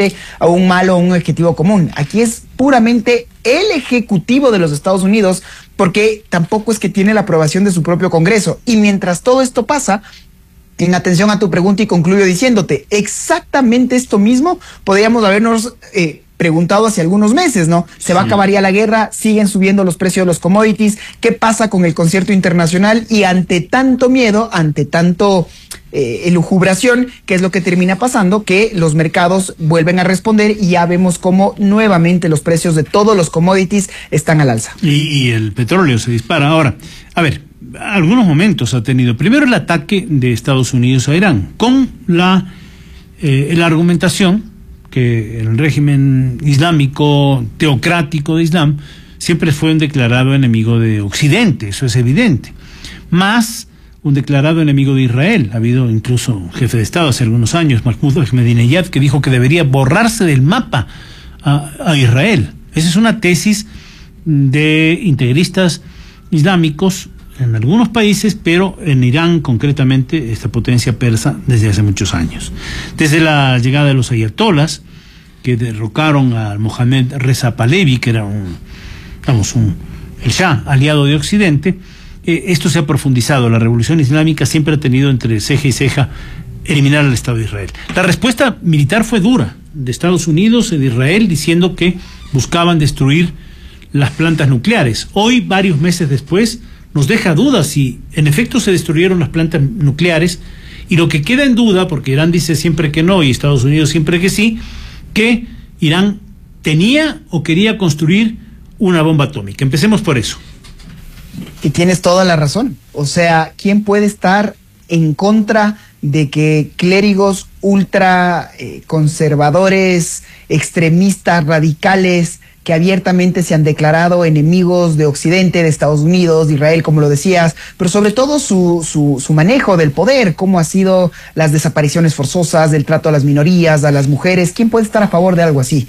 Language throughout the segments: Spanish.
necesariamente a un malo o un objetivo común. Aquí es puramente el Ejecutivo de los Estados Unidos, porque tampoco es que tiene la aprobación de su propio Congreso. Y mientras todo esto pasa, en atención a tu pregunta, y concluyo diciéndote, exactamente esto mismo podríamos habernos preguntado hace algunos meses, ¿no? ¿Se va a acabar ya la guerra? ¿Siguen subiendo los precios de los commodities? ¿Qué pasa con el concierto internacional? Y ante tanto miedo, ante tanto elucubración, ¿qué es lo que termina pasando? Que los mercados vuelven a responder y ya vemos cómo nuevamente los precios de todos los commodities están al alza. Y el petróleo se dispara. Ahora, a ver, algunos momentos ha tenido. Primero el ataque de Estados Unidos a Irán, con la argumentación que el régimen islámico teocrático de Islam siempre fue un declarado enemigo de Occidente, eso es evidente, más un declarado enemigo de Israel. Ha habido incluso un jefe de Estado hace algunos años, Mahmoud Ahmadinejad, que dijo que debería borrarse del mapa a Israel. Esa es una tesis de integristas islámicos en algunos países, pero en Irán concretamente, esta potencia persa, desde hace muchos años. Desde la llegada de los ayatolas, que derrocaron al Mohammad Reza Pahlavi, que era el Shah aliado de Occidente, esto se ha profundizado. La revolución islámica siempre ha tenido entre ceja y ceja eliminar al Estado de Israel. La respuesta militar fue dura, de Estados Unidos y de Israel, diciendo que buscaban destruir las plantas nucleares. Hoy, varios meses después, nos deja dudas si en efecto se destruyeron las plantas nucleares, y lo que queda en duda, porque Irán dice siempre que no y Estados Unidos siempre que sí, que Irán tenía o quería construir una bomba atómica. Empecemos por eso. Y tienes toda la razón. O sea, ¿quién puede estar en contra de que clérigos ultra conservadores, extremistas, radicales, que abiertamente se han declarado enemigos de Occidente, de Estados Unidos, de Israel, como lo decías, pero sobre todo su manejo del poder, cómo ha sido las desapariciones forzosas, del trato a las minorías, a las mujeres? ¿Quién puede estar a favor de algo así?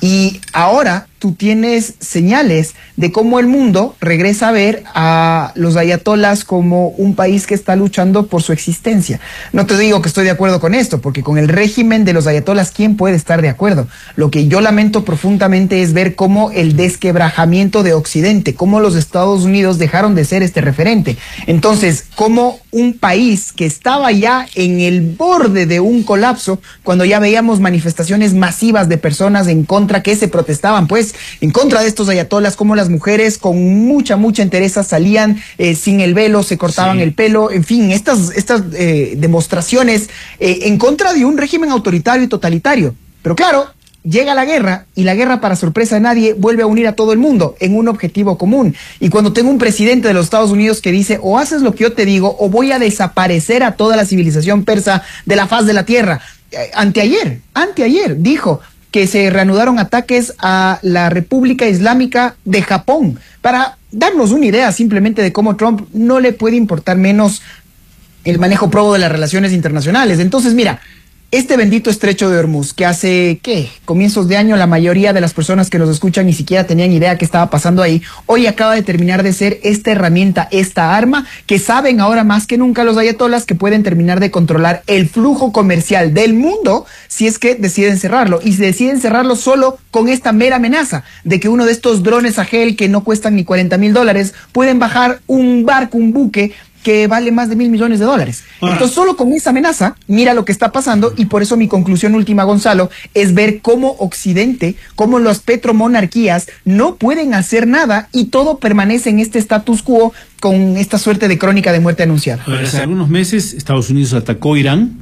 Y ahora tú tienes señales de cómo el mundo regresa a ver a los ayatolas como un país que está luchando por su existencia. No te digo que estoy de acuerdo con esto, porque con el régimen de los ayatolas, ¿quién puede estar de acuerdo? Lo que yo lamento profundamente es ver cómo el desquebrajamiento de Occidente, cómo los Estados Unidos dejaron de ser este referente. Entonces, cómo un país que estaba ya en el borde de un colapso, cuando ya veíamos manifestaciones masivas de personas en contra, que se protestaban, pues, en contra de estos ayatolas, como las mujeres con mucha entereza salían sin el velo, se cortaban el pelo, en fin, estas demostraciones en contra de un régimen autoritario y totalitario. Pero claro, llega la guerra, y la guerra, para sorpresa de nadie, vuelve a unir a todo el mundo en un objetivo común. Y cuando tengo un presidente de los Estados Unidos que dice, o haces lo que yo te digo, o voy a desaparecer a toda la civilización persa de la faz de la tierra. Anteayer dijo que se reanudaron ataques a la República Islámica de Japón, para darnos una idea simplemente de cómo Trump no le puede importar menos el manejo probo de las relaciones internacionales. Entonces, mira, este bendito estrecho de Hormuz, que hace, comienzos de año, la mayoría de las personas que nos escuchan ni siquiera tenían idea qué estaba pasando ahí, hoy acaba de terminar de ser esta herramienta, esta arma, que saben ahora más que nunca los ayatolas que pueden terminar de controlar el flujo comercial del mundo si es que deciden cerrarlo. Y si deciden cerrarlo solo con esta mera amenaza de que uno de estos drones Agel, que no cuestan ni $40,000, pueden bajar un barco, un buque, que vale más de $1,000 millones. Entonces, solo con esa amenaza, mira lo que está pasando. Y por eso mi conclusión última, Gonzalo, es ver cómo Occidente, cómo las petromonarquías no pueden hacer nada, y todo permanece en este status quo, con esta suerte de crónica de muerte anunciada. Hace algunos meses Estados Unidos atacó Irán,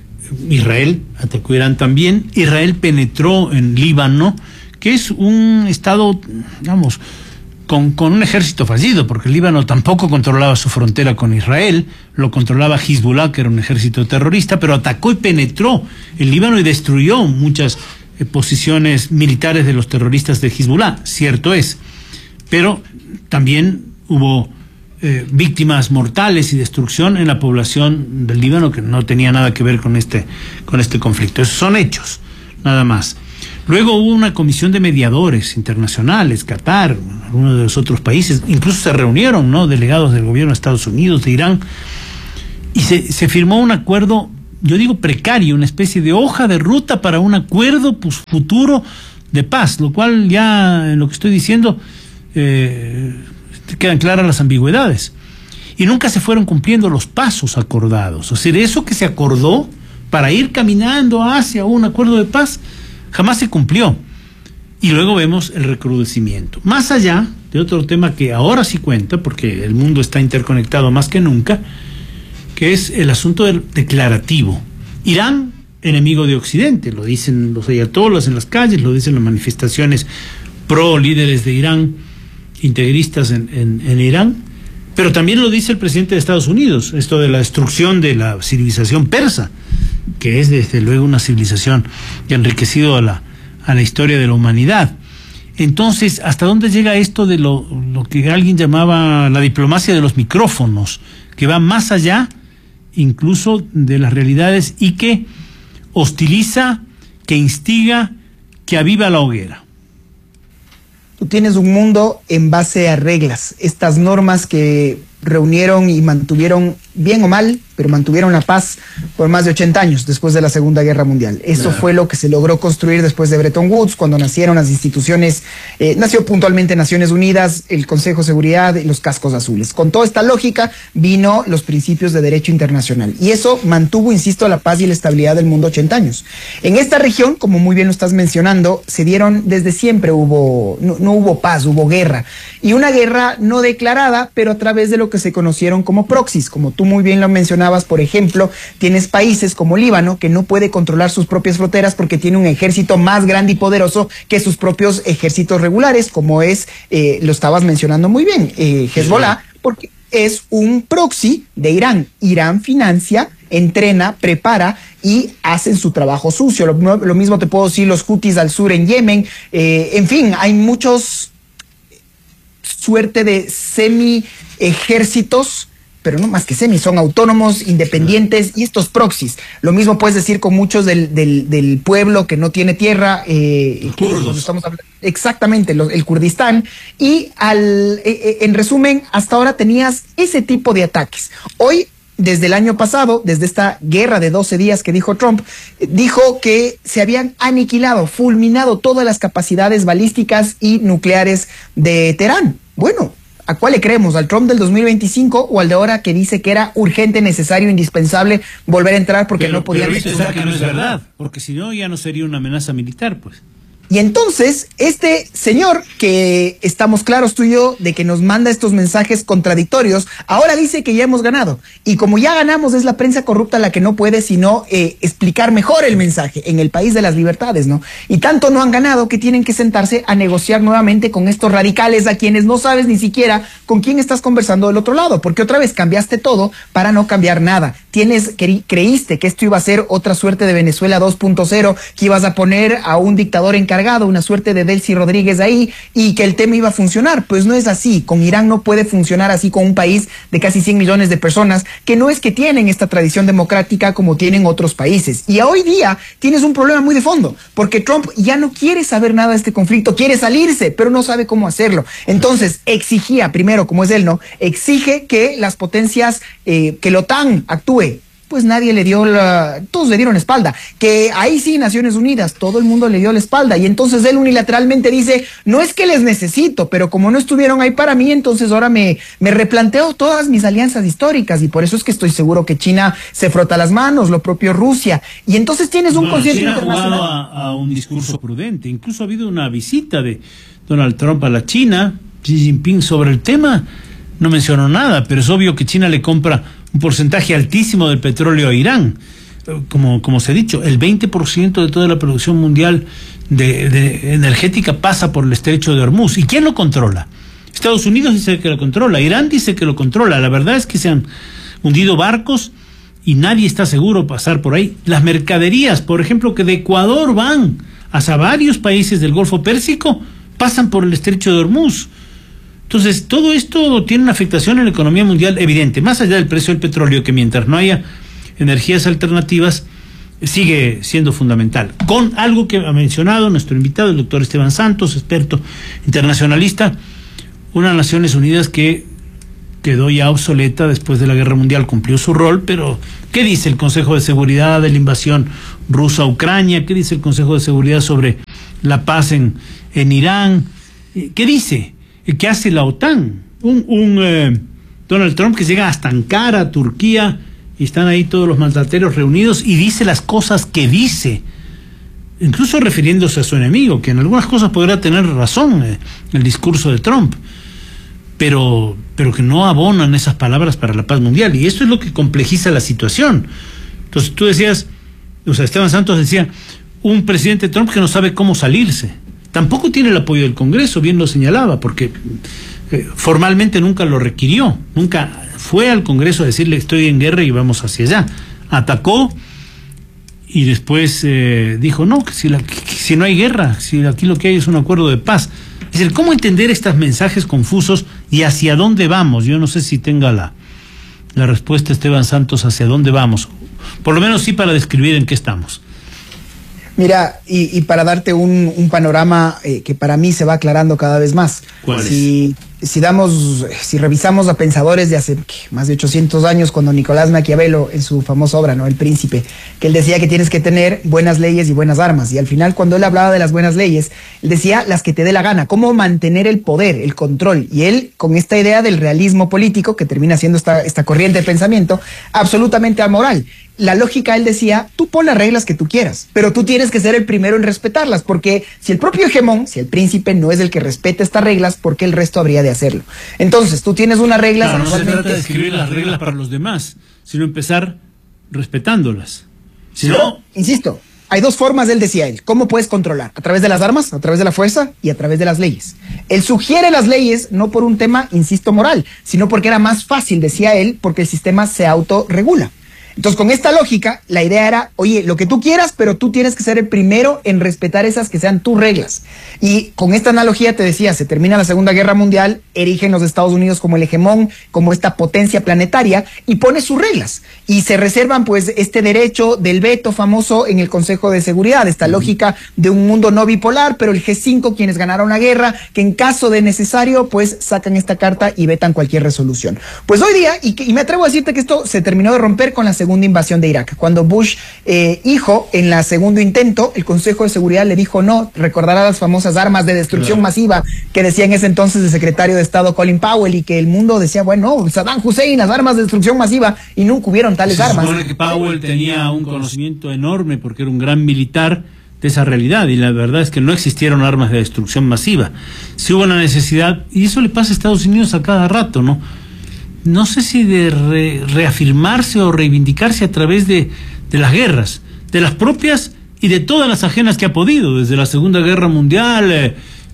Israel atacó Irán también. Israel penetró en Líbano, que es un estado, digamos, con un ejército fallido, porque el Líbano tampoco controlaba su frontera con Israel, lo controlaba Hezbollah, que era un ejército terrorista, pero atacó y penetró el Líbano y destruyó muchas posiciones militares de los terroristas de Hezbollah, cierto es, pero también hubo víctimas mortales y destrucción en la población del Líbano, que no tenía nada que ver con este conflicto. Esos son hechos, nada más. Luego hubo una comisión de mediadores internacionales, Qatar, algunos de los otros países, incluso se reunieron, ¿no?, delegados del gobierno de Estados Unidos, de Irán, y se firmó un acuerdo yo digo precario, una especie de hoja de ruta para un acuerdo futuro de paz, lo cual ya en lo que estoy diciendo quedan claras las ambigüedades. Y nunca se fueron cumpliendo los pasos acordados. O sea, de eso que se acordó para ir caminando hacia un acuerdo de paz, jamás se cumplió. Y luego vemos el recrudecimiento. Más allá de otro tema que ahora sí cuenta, porque el mundo está interconectado más que nunca, que es el asunto del declarativo. Irán, enemigo de Occidente, lo dicen los ayatolas en las calles, lo dicen las manifestaciones pro líderes de Irán, integristas en Irán, pero también lo dice el presidente de Estados Unidos, esto de la destrucción de la civilización persa, que es desde luego una civilización que ha enriquecido a la historia de la humanidad. Entonces, ¿hasta dónde llega esto de lo que alguien llamaba la diplomacia de los micrófonos, que va más allá incluso de las realidades y que hostiliza, que instiga, que aviva la hoguera? Tú tienes un mundo en base a reglas, estas normas que reunieron y mantuvieron, bien o mal, pero mantuvieron la paz por más de 80 años después de la Segunda Guerra Mundial. Eso fue lo que se logró construir después de Bretton Woods, cuando nacieron las instituciones, nació puntualmente Naciones Unidas, el Consejo de Seguridad y los cascos azules. Con toda esta lógica vino los principios de derecho internacional y eso mantuvo, insisto, la paz y la estabilidad del mundo 80 años. En esta región, como muy bien lo estás mencionando, se dieron desde siempre, no hubo paz, hubo guerra, y una guerra no declarada, pero a través de lo que se conocieron como proxies. Como tú muy bien lo mencionabas, por ejemplo, tienes países como Líbano, que no puede controlar sus propias fronteras porque tiene un ejército más grande y poderoso que sus propios ejércitos regulares, como es, lo estabas mencionando muy bien, Hezbollah, porque es un proxy de Irán. Irán financia, entrena, prepara y hacen su trabajo sucio. Lo mismo te puedo decir los Houthis al sur en Yemen. En fin, hay muchos suerte de semi-ejércitos, pero no más que semi, son autónomos, independientes, y estos proxies. Lo mismo puedes decir con muchos del pueblo que no tiene tierra, estamos hablando, exactamente, el Kurdistán, y en resumen, hasta ahora tenías ese tipo de ataques. Hoy, desde el año pasado, desde esta guerra de 12 días que dijo Trump, dijo que se habían aniquilado, fulminado todas las capacidades balísticas y nucleares de Teherán. Bueno, ¿a cuál le creemos? ¿Al Trump del 2025 o al de ahora que dice que era urgente, necesario, indispensable volver a entrar porque no podían... Pero pensar que no es verdad, porque si no ya no sería una amenaza militar, pues. Y entonces, este señor que estamos claros tú y yo de que nos manda estos mensajes contradictorios, ahora dice que ya hemos ganado. Y como ya ganamos, es la prensa corrupta la que no puede sino explicar mejor el mensaje en el país de las libertades, ¿no? Y tanto no han ganado que tienen que sentarse a negociar nuevamente con estos radicales a quienes no sabes ni siquiera con quién estás conversando del otro lado, porque otra vez cambiaste todo para no cambiar nada. Creíste que esto iba a ser otra suerte de Venezuela 2.0, que ibas a poner a un dictador encargado, una suerte de Delcy Rodríguez ahí, y que el tema iba a funcionar. Pues no es así. Con Irán no puede funcionar así, con un país de casi 100 millones de personas que no es que tienen esta tradición democrática como tienen otros países. Y hoy día tienes un problema muy de fondo, porque Trump ya no quiere saber nada de este conflicto, quiere salirse, pero no sabe cómo hacerlo. Entonces exigía, primero, como es él, ¿no? Exige que las potencias, que la OTAN actúe. Pues nadie le dio todos le dieron la espalda. Que ahí sí, Naciones Unidas, todo el mundo le dio la espalda. Y entonces él unilateralmente dice, no es que les necesito, pero como no estuvieron ahí para mí, entonces ahora me replanteo todas mis alianzas históricas. Y por eso es que estoy seguro que China se frota las manos, lo propio Rusia. Y entonces tienes un concierto internacional. China ha jugado a un discurso prudente. Incluso ha habido una visita de Donald Trump a la China. Xi Jinping sobre el tema no mencionó nada, pero es obvio que China le compra un porcentaje altísimo del petróleo a Irán. Como se ha dicho, el 20% de toda la producción mundial de energética pasa por el estrecho de Hormuz. ¿Y quién lo controla? Estados Unidos dice que lo controla, Irán dice que lo controla. La verdad es que se han hundido barcos y nadie está seguro de pasar por ahí. Las mercaderías, por ejemplo, que de Ecuador van hacia varios países del Golfo Pérsico, pasan por el estrecho de Hormuz. Entonces, todo esto tiene una afectación en la economía mundial evidente, más allá del precio del petróleo, que mientras no haya energías alternativas, sigue siendo fundamental. Con algo que ha mencionado nuestro invitado, el doctor Esteban Santos, experto internacionalista, unas Naciones Unidas que quedó ya obsoleta después de la Guerra Mundial, cumplió su rol, pero ¿qué dice el Consejo de Seguridad de la invasión rusa a Ucrania? ¿Qué dice el Consejo de Seguridad sobre la paz en Irán? ¿Qué dice? ¿Qué hace la OTAN? Donald Trump que llega hasta Ankara, Turquía, y están ahí todos los mandatarios reunidos y dice las cosas que dice, incluso refiriéndose a su enemigo, que en algunas cosas podrá tener razón el discurso de Trump, pero que no abonan esas palabras para la paz mundial, y esto es lo que complejiza la situación. Entonces tú decías, o sea, Esteban Santos decía, un presidente Trump que no sabe cómo salirse, tampoco tiene el apoyo del Congreso, bien lo señalaba, porque formalmente nunca lo requirió, nunca fue al Congreso a decirle estoy en guerra y vamos hacia allá, atacó y después dijo no, que si no hay guerra, si aquí lo que hay es un acuerdo de paz. Es decir, ¿cómo entender estos mensajes confusos y hacia dónde vamos? Yo no sé si tenga la respuesta Esteban Santos hacia dónde vamos, por lo menos sí para describir en qué estamos. Mira, y para darte un panorama que para mí se va aclarando cada vez más. ¿Cuál es? Si revisamos a pensadores de hace más de 800 años, cuando Nicolás Maquiavelo, en su famosa obra, ¿no?, El Príncipe, que él decía que tienes que tener buenas leyes y buenas armas, y al final cuando él hablaba de las buenas leyes, él decía las que te dé la gana, cómo mantener el poder, el control, y él con esta idea del realismo político, que termina siendo esta corriente de pensamiento, absolutamente amoral. La lógica, él decía, tú pon las reglas que tú quieras, pero tú tienes que ser el primero en respetarlas, porque si el propio hegemón, si el príncipe no es el que respeta estas reglas, ¿por qué el resto habría de hacerlo? Entonces, tú tienes unas reglas... Claro, no se trata de escribir las reglas para los demás, sino empezar respetándolas. No, insisto, hay dos formas, él decía ¿cómo puedes controlar? A través de las armas, a través de la fuerza y a través de las leyes. Él sugiere las leyes no por un tema, insisto, moral, sino porque era más fácil, decía él, porque el sistema se autorregula. Entonces, con esta lógica, la idea era, oye, lo que tú quieras, pero tú tienes que ser el primero en respetar esas que sean tus reglas. Y con esta analogía te decía, se termina la Segunda Guerra Mundial, erigen los Estados Unidos como el hegemón, como esta potencia planetaria, y pone sus reglas. Y se reservan, pues, este derecho del veto famoso en el Consejo de Seguridad, esta lógica de un mundo no bipolar, pero el G5, quienes ganaron la guerra, que en caso de necesario, pues, sacan esta carta y vetan cualquier resolución. Pues hoy día, y me atrevo a decirte que esto se terminó de romper con la segunda invasión de Irak. Cuando Bush, hijo, en la segundo intento, el Consejo de Seguridad le dijo no, recordará las famosas armas de destrucción masiva que decía en ese entonces el secretario de Estado Colin Powell, y que el mundo decía, bueno, Saddam Hussein, las armas de destrucción masiva, y nunca hubieron tales armas. Se supone que Powell tenía un conocimiento enorme porque era un gran militar de esa realidad, y la verdad es que no existieron armas de destrucción masiva. Si hubo una necesidad, y eso le pasa a Estados Unidos a cada rato, ¿no? No sé si de reafirmarse o reivindicarse a través de las guerras, de las propias y de todas las ajenas que ha podido, desde la Segunda Guerra Mundial,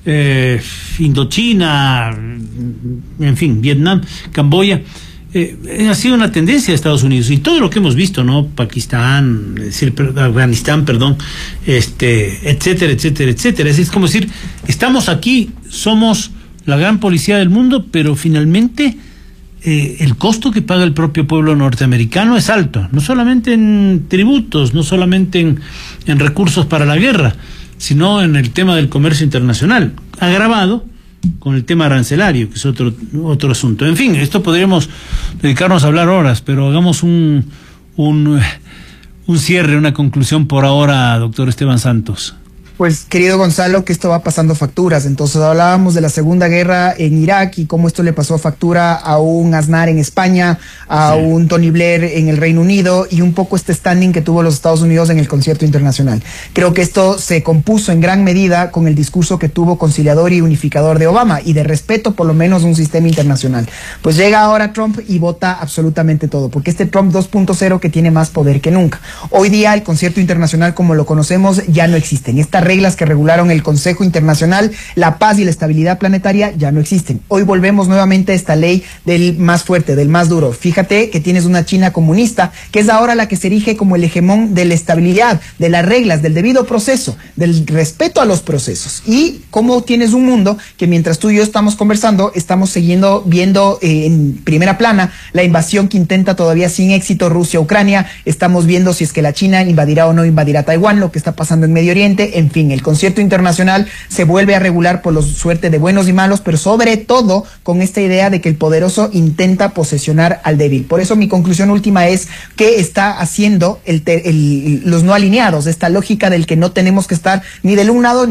Indochina, en fin, Vietnam, Camboya. Ha sido una tendencia de Estados Unidos, y todo lo que hemos visto, ¿no? Pakistán, Afganistán, perdón, etcétera, etcétera, etcétera. Es como decir, estamos aquí, somos la gran policía del mundo, pero finalmente el costo que paga el propio pueblo norteamericano es alto, no solamente en tributos, no solamente en recursos para la guerra, sino en el tema del comercio internacional, agravado con el tema arancelario, que es otro asunto. En fin, esto podríamos dedicarnos a hablar horas, pero hagamos un cierre, una conclusión por ahora, doctor Esteban Santos. Pues, querido Gonzalo, que esto va pasando facturas. Entonces hablábamos de la Segunda Guerra en Irak y cómo esto le pasó factura a un Aznar en España, a un Tony Blair en el Reino Unido, y un poco este standing que tuvo los Estados Unidos en el concierto internacional. Creo que esto se compuso en gran medida con el discurso que tuvo conciliador y unificador de Obama, y de respeto por lo menos a un sistema internacional. Pues llega ahora Trump y vota absolutamente todo, porque este Trump 2.0 que tiene más poder que nunca. Hoy día el concierto internacional como lo conocemos ya no existen. Estas reglas que regularon el Consejo Internacional, la paz y la estabilidad planetaria ya no existen. Hoy volvemos nuevamente a esta ley del más fuerte, del más duro. Fíjate que tienes una China comunista, que es ahora la que se erige como el hegemón de la estabilidad, de las reglas, del debido proceso, del respeto a los procesos. Y cómo tienes un mundo que mientras tú y yo estamos conversando, estamos viendo en primera plana la invasión que intenta todavía sin éxito Rusia a Ucrania. Estamos viendo si es que la China invadirá o no invadirá Taiwán, lo que está pasando en Medio Oriente, en En fin, el concierto internacional se vuelve a regular por la suerte de buenos y malos, pero sobre todo con esta idea de que el poderoso intenta posesionar al débil. Por eso mi conclusión última es que está haciendo los no alineados, esta lógica del que no tenemos que estar ni del un lado